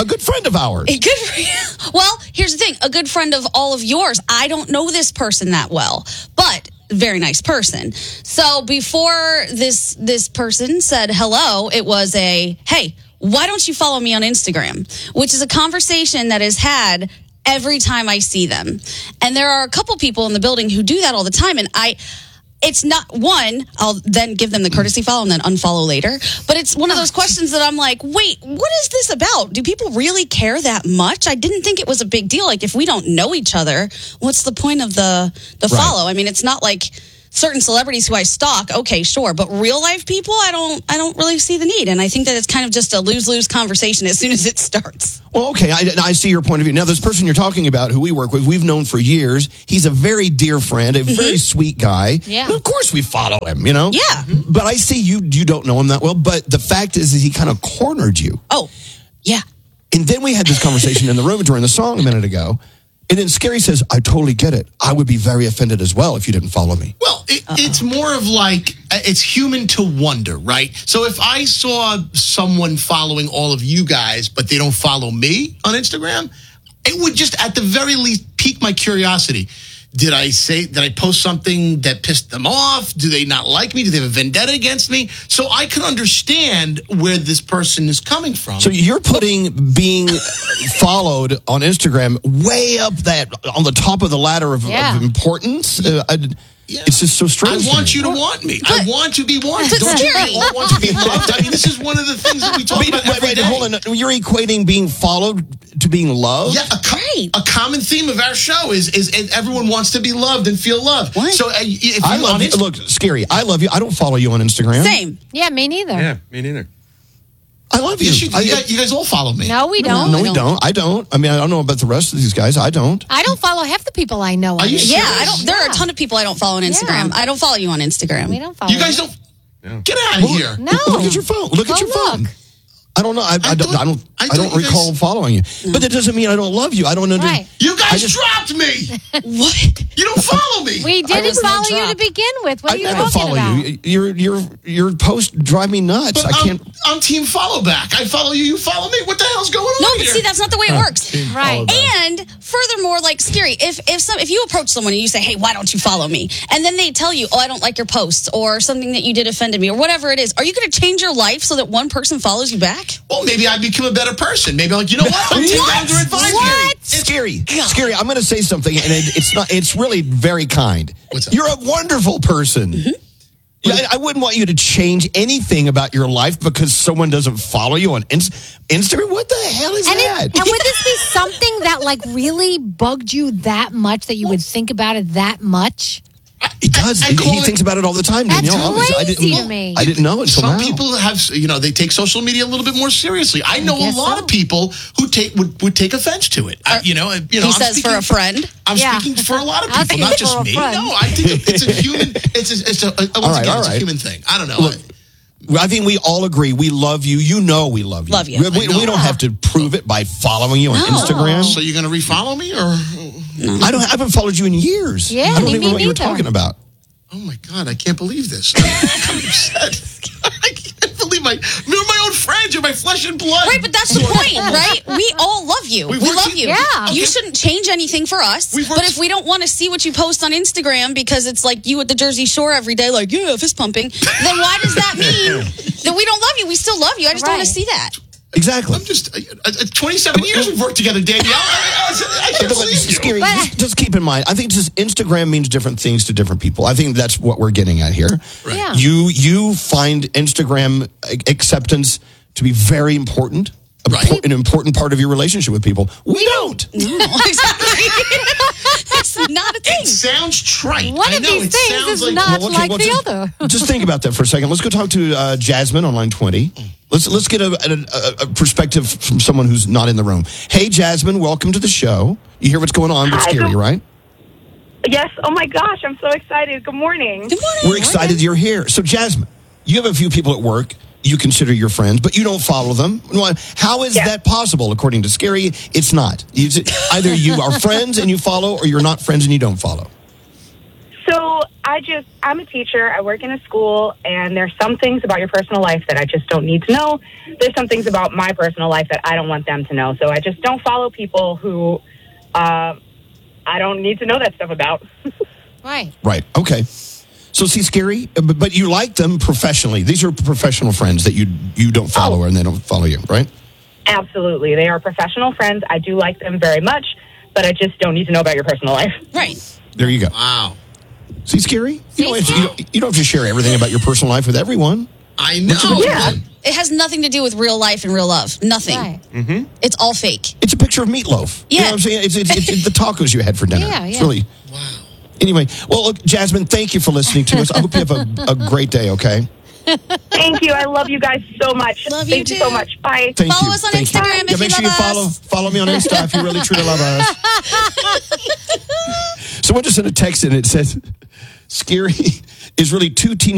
A good friend of ours. Well, here's the thing. A good friend of all of yours. I don't know this person that well, but very nice person. So before this person said hello, it was a, hey, why don't you follow me on Instagram? Which is a conversation that is had every time I see them. And there are a couple people in the building who do that all the time. And it's not one, I'll then give them the courtesy follow and then unfollow later. But it's one of those questions that I'm like, wait, what is this about? Do people really care that much? I didn't think it was a big deal. Like, if we don't know each other, what's the point of the follow? I mean, it's not like certain celebrities who I stalk, okay, sure. But real life people, I don't really see the need. And I think that it's kind of just a lose-lose conversation as soon as it starts. Well, okay, I see your point of view. Now, this person you're talking about who we work with, we've known for years. He's a very dear friend, a very sweet guy. Yeah. And of course we follow him, you know? Yeah. But I see you don't know him that well. But the fact is he kind of cornered you. Oh, yeah. And then we had this conversation in the room during the song a minute ago. And then Scary says, I totally get it. I would be very offended as well if you didn't follow me. Well, it's more of like, it's human to wonder, right? So if I saw someone following all of you guys, but they don't follow me on Instagram, it would just at the very least pique my curiosity. Did I post something that pissed them off? Do they not like me? Do they have a vendetta against me? So I can understand where this person is coming from. So you're putting being followed on Instagram way up on the top of the ladder of importance. It's just so strange. I want you to want me. I want to be wanted. Don't you all want to be loved? I mean, this is one of the things that we talk about every day. Hold on. You're equating being followed to being loved? Yeah, a common theme of our show is everyone wants to be loved and feel loved. What? So if I love you. Look, Scary, I love you. I don't follow you on Instagram. Same. Yeah, me neither. Yeah, me neither. I love you. Yes, you guys all follow me. No, we don't. No, we don't. I don't. I mean, I don't know about the rest of these guys. I don't. I don't follow half the people I know. Are you serious? Yeah, I don't. There are a ton of people I don't follow on Instagram. Yeah. I don't follow you on Instagram. We don't follow. You guys don't. Get out of here. No. Look at your phone. Look at your phone. I don't know. I don't recall following you. But that doesn't mean I don't love you. I don't know. Right. You guys dropped me. What? You don't follow me. We didn't follow you to begin with. What are you never talking follow about? you. Your posts drive me nuts. But I can't. I'm team follow back. I follow you. You follow me. What the hell's going on No, here? but see, that's not the way it works. Right. And furthermore, like Scary, if you approach someone and you say, "Hey, why don't you follow me?" and then they tell you, "Oh, I don't like your posts," or something that you did offended me, or whatever it is, are you going to change your life so that one person follows you back? Well, maybe I'd become a better person. Maybe I'm like, you know what? I'm team Boundary Advisory. Scary. Scary. I'm going to say something, and it's really very kind. What's up? You're a wonderful person. Yeah, I wouldn't want you to change anything about your life because someone doesn't follow you on Instagram. What the hell is that? And would this be something that like really bugged you that much that you would think about it that much? It does. He thinks about it all the time, That's Danielle. crazy to me. I didn't know until Some now. people have, they take social media a little bit more seriously. I know a lot of people who would take offense to it. He says for a friend. I'm speaking for a lot of people, not just me. No, I think it's a human. It's a human thing. I don't know. Look, I think we all agree. We love you. You know we love you. Love you. We don't have to prove it by following you on Instagram. So you're going to refollow me, or I haven't followed you in years. Yeah, I don't even know me what you were neither. talking about. Oh my God, I can't believe this. I'm upset. I can't believe you're my own friends. You're my flesh and blood. Right, but that's the point, right? We all love you. We love you. Yeah. You shouldn't change anything for us. But if we don't want to see what you post on Instagram because it's like you at the Jersey Shore every day, like, yeah, fist pumping, then why does that mean that we don't love you? We still love you. I just don't want to see that. Exactly. I'm just 27 years we've worked together, Danielle. I can't believe you. Scary. Just keep in mind, I think just Instagram means different things to different people. I think that's what we're getting at here. Right. Yeah. You find Instagram acceptance to be very important, an important part of your relationship with people. We don't. No, exactly. It's not a thing. It sounds trite. One of these things is not like the other. Just think about that for a second. Let's go talk to Jasmine on line 20. Let's get a perspective from someone who's not in the room. Hey, Jasmine, welcome to the show. You hear what's going on with Scary, right? Yes. Oh, my gosh. I'm so excited. Good morning. Good morning. We're excited you're here. So, Jasmine, you have a few people at work you consider your friends, but you don't follow them. How is that possible? According to Scary, it's not. Either you are friends and you follow, or you're not friends and you don't follow. So I'm a teacher. I work in a school, and there's some things about your personal life that I just don't need to know. There's some things about my personal life that I don't want them to know. So I just don't follow people who I don't need to know that stuff about. Right. Right. Okay. So see, Scary, but you like them professionally. These are professional friends that you don't follow and they don't follow you, right? Absolutely. They are professional friends. I do like them very much, but I just don't need to know about your personal life. Right. There you go. Wow. See, Scary? You don't have to share everything about your personal life with everyone. I know. It has nothing to do with real life and real love. Nothing. Right. Mm-hmm. It's all fake. It's a picture of meatloaf. Yeah. You know what I'm saying? It's the tacos you had for dinner. Yeah, It's yeah. really... Wow. Anyway, well, look, Jasmine, thank you for listening to us. I hope you have a great day, okay? Thank you. I love you guys so much. Thank you so much. Bye. Thank Follow you. us on Thank Instagram you. if Yeah, make you sure love you us. follow me on Insta if you really truly love us. Someone just sent a text and it says, Scary is really two teenage